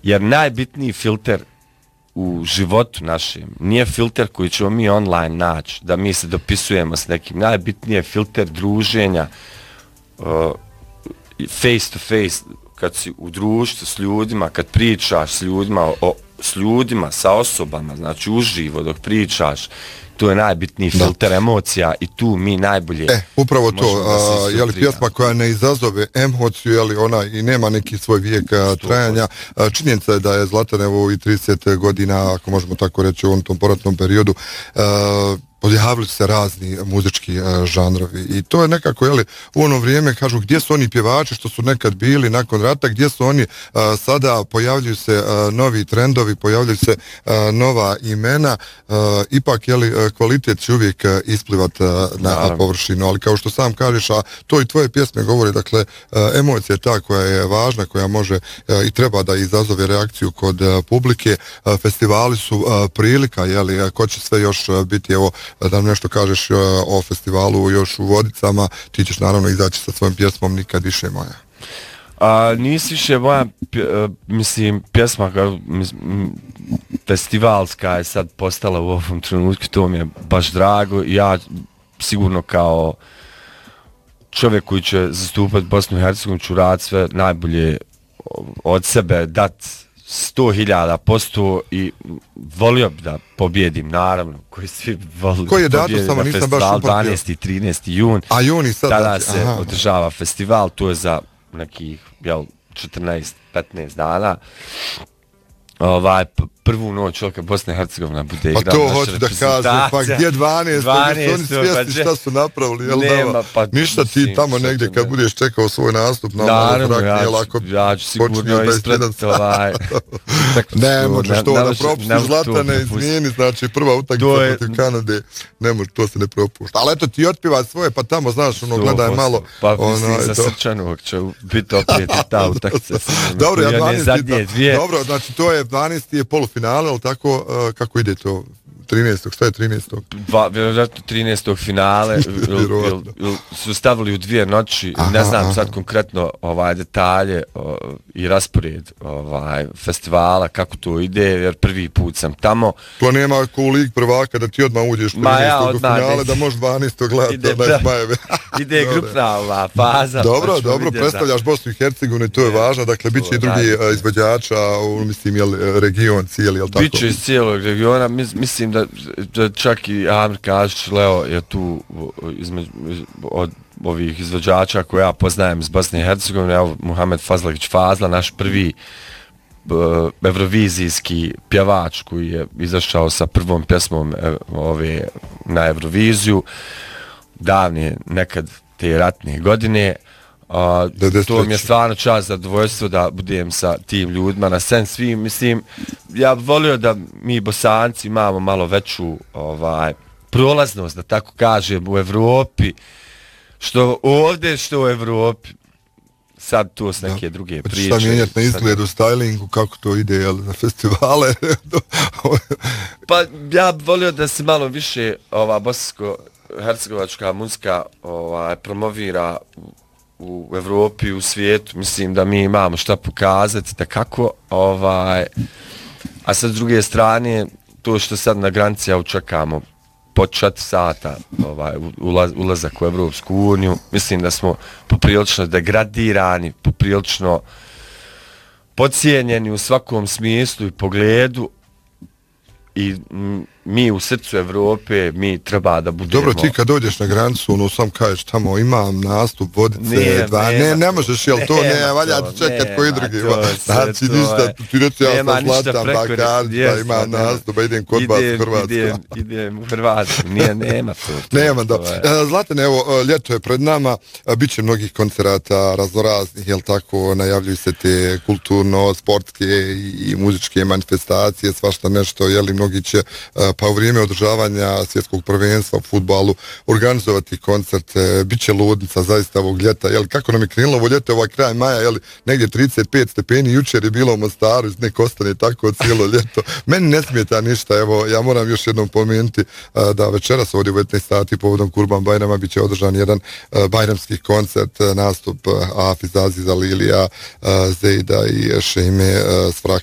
Jer najbitniji filter u životu našem nije filter koji ćemo mi online naći, da mi se dopisujemo s nekim. Najbitniji je filter druženja, face to face, kad si u društvu s ljudima, kad pričaš s ljudima, sa osobama, znači uživo dok pričaš, to je najbitniji filter emocija i tu mi najbolje upravo to, je li pjesma koja ne izazove emociju, je li ona i nema neki svoj vijek trajanja. Činjenica je da je Zlatan evo i 30 godina, ako možemo tako reći, u ovom tom poratnom periodu, pojavili se razni muzički žanrovi i to je nekako, jeli, u ono vrijeme kažu gdje su oni pjevači što su nekad bili nakon rata, gdje su oni sada, pojavljuju se novi trendovi, pojavljuju se nova imena, ipak, jeli, kvalitet će uvijek isplivat na površinu, ali kao što sam kažeš, a to i tvoje pjesme govore, dakle, emocija je ta koja je važna, koja može i treba da izazove reakciju kod publike. Festivali su prilika, jeli, ko će sve još biti, evo, da nam nešto kažeš o festivalu još u Vodicama, ti ćeš naravno izaći sa svojom pjesmom Nikad više moja. Nisi više moja, mislim, pjesma festivalska je sad postala u ovom trenutku, to mi je baš drago. Ja sigurno kao čovjek koji će zastupati Bosnu i Hercegovinu ću raditi sve najbolje od sebe, dati 100.000% i volio bi da pobjedim, naravno, koji svi voli koji je datum, samo nisam baš upamtio. 12. i 13. jun. A juni sad. Tada se održava festival, to je za nekih 14-15 dana. Prvu noć kad Bosna i Hercegovina bude igra. Pa to hoću da kažem, pa gdje 12. Oni svjesni šta su napravili, jel da? Pa, ništa ti tamo negdje kad budeš čekao svoj nastup, naravno, ja ću sigurno ispredati ne može to da propustiš, Zlatane, izmijeni, znači prva utakmica protiv Kanade, ne može, to se ne propušta. Ali eto ti otpivaj svoje, pa tamo, znaš, ono, gledaj malo. Pa mislim za Srčanog će biti opet i ta utakmica. Dobro, znači to je 12. je polufinale, ali tako, kako ide to? 13. Šta je 13. Vjerojatno 13. finale su stavili u 2 noći, ne znam sad konkretno detalje i raspored festivala, kako to ide, jer prvi put sam tamo. To nema ko u lig prvaka da ti odmah uđeš 13. do finale, da možeš 12. gledati. Ide grupna faza. Dobro, predstavljaš Bosnu i Hercegovinu, to je važno, dakle, bit će i drugi izvođača, mislim, region cijeli, jel tako? Biće iz cijelog regiona, mislim da čak i Amir Kašić, Leo je tu od ovih izvođača koje ja poznajem iz Bosne i Hercegovine, evo Muhamed Fazlagić Fazla, naš prvi evrovizijski pjevač koji je izašao sa prvom pjesmom na Euroviziju, davne nekad te ratne godine. To mi je stvarno čast, zadovoljstvo da budem sa tim ljudima na sceni. Svi, mislim, ja bih volio da mi Bosanci imamo malo veću prolaznost, da tako kažem, u Evropi, što ovdje, što u Evropi. Sad tu s neke druge priče. Šta mijenjati na izgledu, stylingu, kako to ide, jel, na festivale? Pa ja bih volio da se malo više bosansko-hercegovačka muzika promovira u Evropi, u svijetu. Mislim da mi imamo šta pokazati, da kako, a sad s druge strane, to što sad na granici čekamo po 4 sata ulazak u Evropsku uniju, mislim da smo poprilično degradirani, poprilično podcijenjeni u svakom smislu i pogledu, i mi u srcu Evrope, mi treba da budemo... Dobro, ti kad dođeš na granicu, ono sam kažeš tamo imam nastup, Vodice, ne možeš, jel to ne, valja ti čekat koji drugi. Znači ništa, ti reći ja sam Zlatan, pa kaži da imam nastup, pa idem kod vas u Hrvatsku. Idem u Hrvatsku, nema to. Nema, da. Zlatan, evo, ljeto je pred nama, bit će mnogih koncerata raznoraznih, jel tako, najavljuju se te kulturno, sportske i muzičke manifestacije, svašta nešto, jel, mnogi će pa u vrijeme održavanja svjetskog prvenstva u fudbalu organizovati koncerte, bit će ludnica zaista ovog ljeta, jel, kako nam je krenulo ovo ljeto, ovaj kraj maja, jel, negdje 35 stepeni, jučer je bilo u Mostaru, nek ostane tako cijelo ljeto. Meni ne smeta ništa, evo, ja moram još jednom pomenuti da večeras ovdje u 19 sati povodom Kurban Bajrama bit će održan jedan bajramski koncert, nastup Hafiz Aziza, Lilija, Zejda i Šeime Svrah